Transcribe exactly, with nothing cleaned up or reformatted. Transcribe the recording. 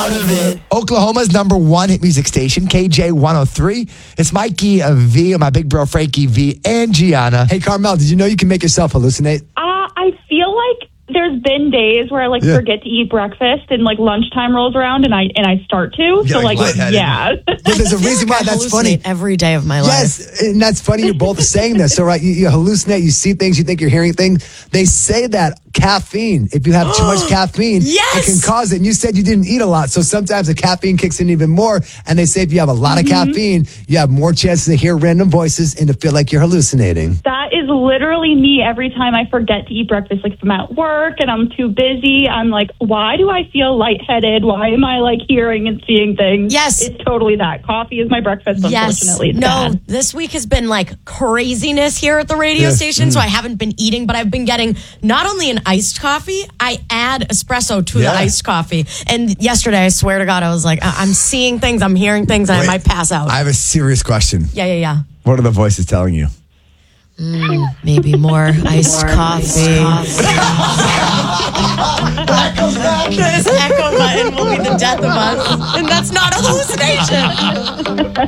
part of it. Oklahoma's number one hit music station, K J one oh three. It's Mikey uh, V and my big bro Frankie V and Gianna. Hey, Carmel, did you know you can make yourself hallucinate? Uh, I feel like there's been days where I like Yeah. forget to eat breakfast and like lunchtime rolls around and I and I start to. So like like, lightheaded. yeah. Yeah, there's a reason why I that's hallucinate funny. every day of my life. Yes, and that's funny. You're both saying this. So, right, you, you hallucinate, you see things, you think you're hearing things. They say that caffeine, if you have too much caffeine, Yes! it can cause it. And you said you didn't eat a lot. So sometimes the caffeine kicks in even more. And they say if you have a lot of caffeine, you have more chances to hear random voices and to feel like you're hallucinating. That is literally me every time I forget to eat breakfast. Like if I'm at work and I'm too busy, I'm like, why do I feel lightheaded? Why am I like hearing and seeing things? Yes. It's totally that. Coffee is my breakfast, Yes. unfortunately. It's No, bad. this week has been like craziness here at the radio Yes. station. So I haven't been eating, but I've been getting not only an iced coffee, I add espresso to Yeah. the iced coffee. And yesterday, I swear to God, I was like, I- I'm seeing things, I'm hearing things, and Wait, I might pass out. I have a serious question. yeah, yeah, yeah. What are the voices telling you? Maybe more iced coffee. This echo button will be the death of us. And that's not a hallucination.